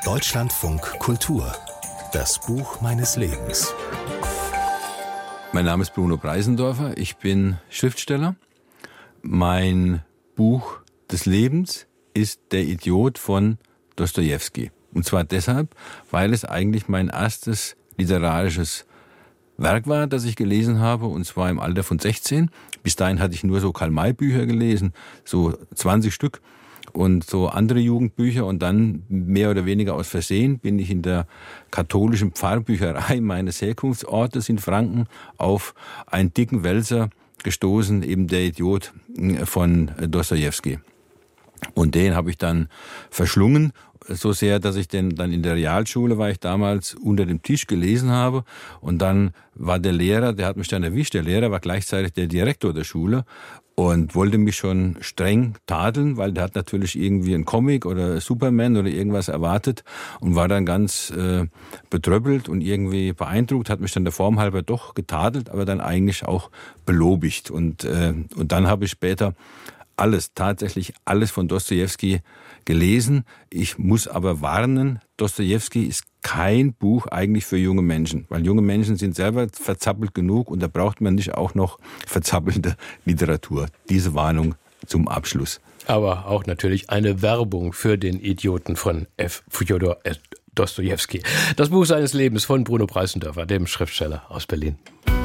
Deutschlandfunk Kultur. Das Buch meines Lebens. Mein Name ist Bruno Preisendorfer, ich bin Schriftsteller. Mein Buch des Lebens ist Der Idiot von Dostojewski. Und zwar deshalb, weil es eigentlich mein erstes literarisches Werk war, das ich gelesen habe, und zwar im Alter von 16. Bis dahin hatte ich nur so Karl-May-Bücher gelesen, so 20 Stück und so andere Jugendbücher. Und dann, mehr oder weniger aus Versehen, bin ich in der katholischen Pfarrbücherei meines Herkunftsortes in Franken auf einen dicken Wälzer gestoßen, eben Der Idiot von Dostojewski. Und den habe ich dann verschlungen, so sehr, dass ich den dann in der Realschule, war ich damals, unter dem Tisch gelesen habe. Und dann war der Lehrer, der hat mich dann erwischt. Der Lehrer war gleichzeitig der Direktor der Schule und wollte mich schon streng tadeln, weil der hat natürlich irgendwie einen Comic oder Superman oder irgendwas erwartet und war dann ganz betröppelt und irgendwie beeindruckt, hat mich dann der Form halber doch getadelt, aber dann eigentlich auch belobigt. Und dann habe ich später tatsächlich alles von Dostojewski gelesen. Ich muss aber warnen, Dostojewski ist kein Buch eigentlich für junge Menschen, weil junge Menschen sind selber verzappelt genug und da braucht man nicht auch noch verzappelte Literatur. Diese Warnung zum Abschluss. Aber auch natürlich eine Werbung für den Idioten von F. Fjodor Dostojewski. Das Buch seines Lebens von Bruno Preisendorfer, dem Schriftsteller aus Berlin.